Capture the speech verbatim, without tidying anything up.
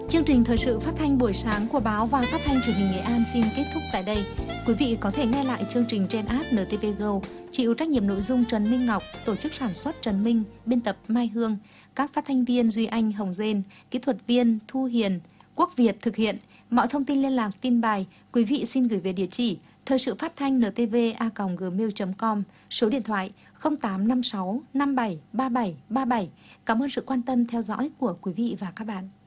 Chương trình thời sự phát thanh buổi sáng của báo và phát thanh truyền hình Nghệ An xin kết thúc tại đây. Quý vị có thể nghe lại chương trình trên app en tê vê Go, chịu trách nhiệm nội dung Trần Minh Ngọc, tổ chức sản xuất Trần Minh, biên tập Mai Hương, các phát thanh viên Duy Anh, Hồng Dên, kỹ thuật viên Thu Hiền, Quốc Việt thực hiện. Mọi thông tin liên lạc tin bài, quý vị xin gửi về địa chỉ thời sự phát thanh en tê vê a còng gmail chấm com, số điện thoại không tám năm sáu năm bảy ba bảy ba bảy. Cảm ơn sự quan tâm theo dõi của quý vị và các bạn.